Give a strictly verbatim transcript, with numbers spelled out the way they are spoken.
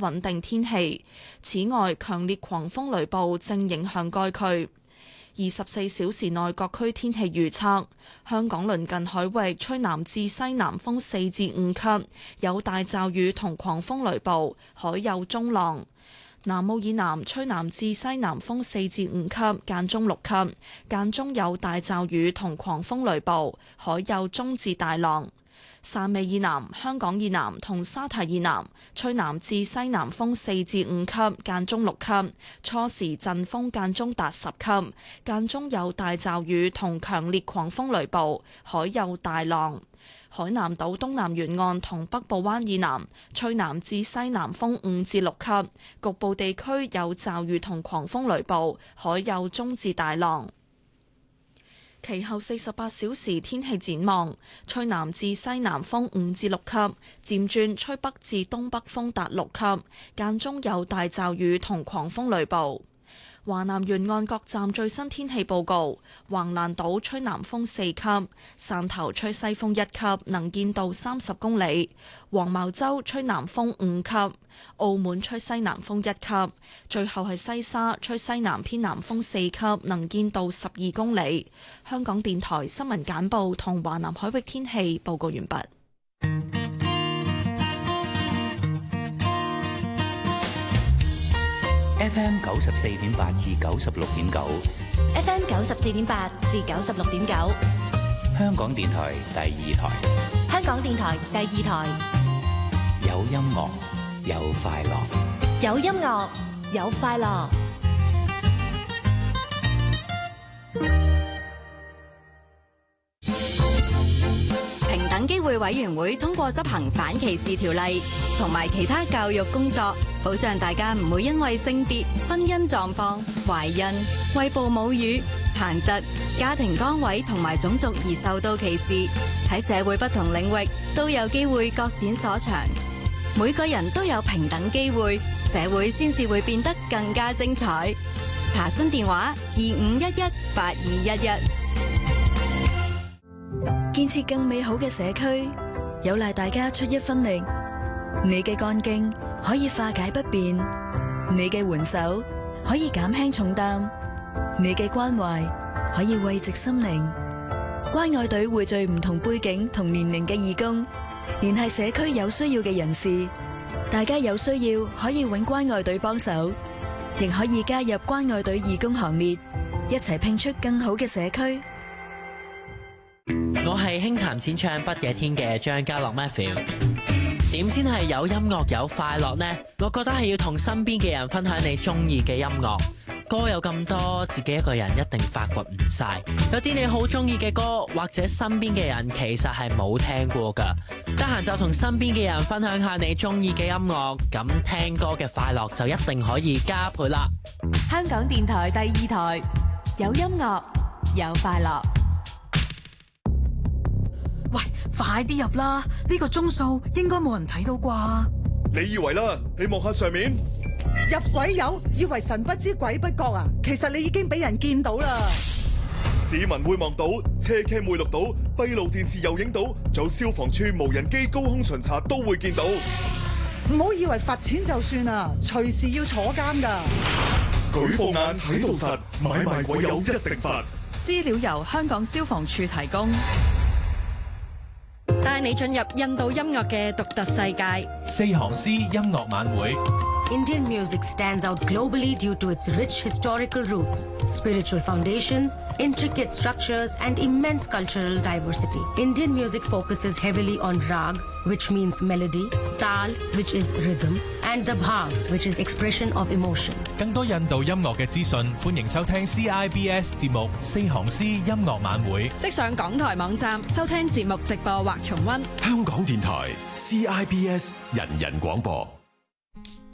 穩定天氣。此外，強烈狂風雷暴正影響該區。二十四小時內各區天氣預測：香港鄰近海域吹南至西南風四至五級，有大驟雨同狂風雷暴，海有中浪。南澳以南吹南至西南風四至五級，間中六級，間中有大驟雨同狂風雷暴，海有中至大浪。汕尾以南、香港以南同沙堤以南吹南至西南風四至五級，間中六級，初時陣風間中達十級，間中有大驟雨同強烈狂風雷暴，海有大浪。海南島東南沿岸同北部灣以南吹南至西南風五至六級，局部地區有驟雨同狂風雷暴，海有中至大浪。其後四十八小時天氣展望：吹南至西南風五至六級，漸轉吹北至東北風達六級，間中有大驟雨同狂風雷暴。華南沿岸各站最新天氣報告：橫瀾島吹南風四級，汕頭吹西風一級，能見度三十公里；黃茅洲吹南風五級，澳門吹西南風一級，最後係西沙吹西南偏南風四級，能見度十二公里。香港電台新聞簡報同華南海域天氣報告完畢。 F M 九十四點八至九十六點九 ，F M 九十四點八至九十六點九， 香港電台第二台， 香港電台第二台， 有音樂，有快樂， 有音樂，有快樂。 平等機會委員會通過執行反歧視條例同埋其他教育工作，保障大家唔會因為性別、婚姻狀況、懷孕、餵哺母乳、殘疾、家庭崗位同埋種族而受到歧視。喺社會不同領域都有機會各展所長。每個人都有平等機會，社會先至會變得更加精彩。查詢電話：二五一一八二一一。 建設更美好嘅社區，有賴大家出一分力。你嘅幹勁可以化解不便，你嘅援手可以減輕重擔，你嘅關懷可以慰藉心靈。關愛隊匯聚唔同背景同年齡嘅義工，聯繫社區有需要嘅人士。大家有需要可以搵關愛隊幫手，亦可以加入關愛隊義工行列，一齊拼出更好嘅社區。 我係輕彈淺唱不夜天嘅張家樂 Matthew。點先係有音樂有快樂呢？我覺得係要同身邊嘅人分享你中意嘅音樂。歌有咁多，自己一個人一定發掘唔晒。有啲你好中意嘅歌，或者身邊嘅人其實係冇聽過噶。得閒就同身邊嘅人分享下你中意嘅音樂，咁聽歌嘅快樂就一定可以加倍啦。 香港電台第二台，有音樂有快樂。 喂，快啲入啦！呢個鐘數應該冇人睇到啩？ 你以為啦？你望下上面， 入水友以為神不知鬼不覺啊！其實你已經俾人見到啦。 市民會望到，車 cam 會錄到，閉路電視又影到，仲有消防處無人機高空巡查都會見到。 唔好以為罰錢就算啊，隨時要坐監噶。 舉報眼喺度實，買賣鬼友一定罰。 資料由香港消防處提供。 帶你進入印度音樂嘅獨特世界。 四行詩音樂晚會。 Indian music stands out globally due to its rich historical roots, spiritual foundations, intricate structures, and immense cultural diversity. Indian music focuses heavily on rag, which means melody, tal, which is rhythm, and the bhang, which is expression of emotion. 更多印度音樂嘅資訊，歡迎收聽 C I B S 節目《四行詩音樂晚會》。 即上港台網站收聽節目直播或重溫。 香港電台 C I B S 人人廣播。